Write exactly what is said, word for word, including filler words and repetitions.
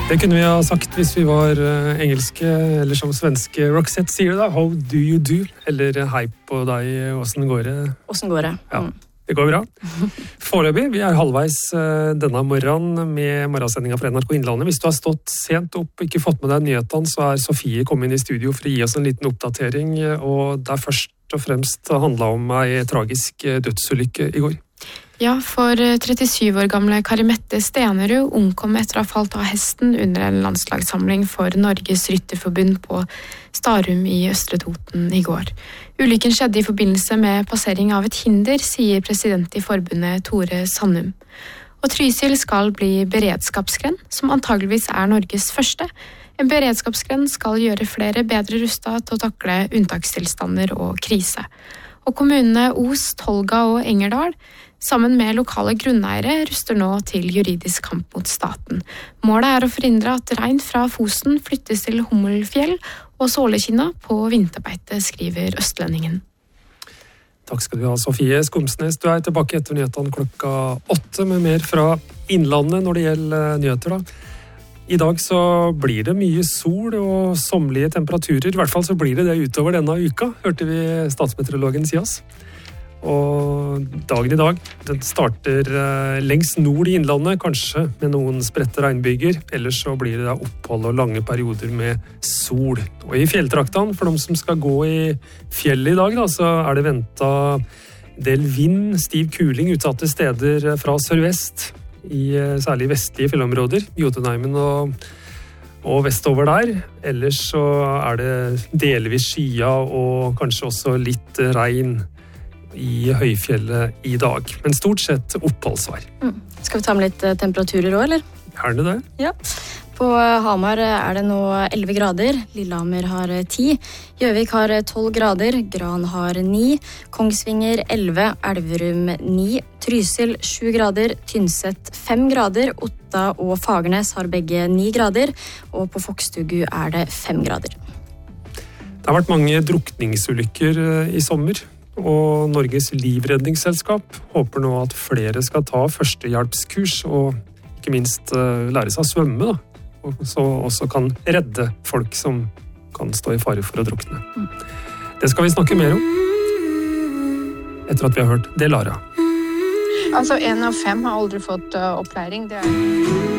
Det kunne vi ha sagt hvis vi var uh, engelske, eller som svenske. Roxette sier det da, how do you do? Eller hei på deg, hvordan går det? Hvordan går det? Ja, det går bra. Foreløpig, vi er halvveis uh, denne morgenen med morgensendingen fra N R K Innlandet. Hvis du har stått sent opp og ikke fått med deg nyhetene, så er Sofie kommet inn i studio for å gi oss en liten oppdatering, og det er først og fremst handlet om en tragisk dødsulykke i går. Ja, for trettisju år gamle Karimette Stenerud omkom etter å ha falt av hesten under en landslagssamling for Norges Rytterforbund på Starum i Østre Toten i går. Ulykken skjedde i forbindelse med passering av et hinder, sier president i forbundet Tore Sandum. Og Trysil skal bli beredskapsgren, som antageligvis er Norges første. En beredskapsgren skal gjøre flere bedre rustet til å takle unntakstilstander og krise. Og kommunene Os, Tolga og Engerdal sammen med lokale grunneiere ruster nå til juridisk kamp mot staten. Målet er å forhindre at regn fra Fosen flyttes til Hummelfjell og Sålekinna på vinterbeite, skriver Østlendingen. Takk skal du ha, Sofie Skomsnes. Du er tilbake etter nyhetene klokka åtte med mer fra Innlandet når det gjelder nyheter da. I dag så blir det mye sol og sommerlige temperaturer. I hvert fall så blir det det utover denne uka, hørte vi statsmeteorologen si oss. Og dagen i dag, den starter lengst nord i Innlandet, kanskje med noen spredte regnbyger. Ellers så blir det da opphold og lange perioder med sol. Og i fjelltraktene, for de som skal gå i fjellet i dag, da, så er det ventet del vind, stiv kuling utsatte steder fra sørvest, i særlig vestlige fjellområder, Jotunheimen og, og vestover der. Ellers så er det delvis skya og kanskje også litt regn i høyfjellet i dag, men stort sett oppholdsvær. Mm. Skal vi ta med litt temperaturer også, eller? Gjerne det. Ja. På Hamar er det nå elleve grader, Lillehammer har ti, Gjøvik har tolv grader, Gran har ni, Kongsvinger elleve, Elverum ni, Trysil sju grader, Tynset fem grader, Otta og Fagernes har begge ni grader, og på Fokstugu er det fem grader. Det har vært mange drukningsulykker i sommer, og Norges livredningsselskap håper nå at flere skal ta førstehjelpskurs og ikke minst lære seg å svømme, da. Og så også kan redde folk som kan stå i fare for å drukne. Det skal vi snakke mer om etter at vi har hørt det, Lara. Altså, en av fem har aldri fått uh, opplæring. Det er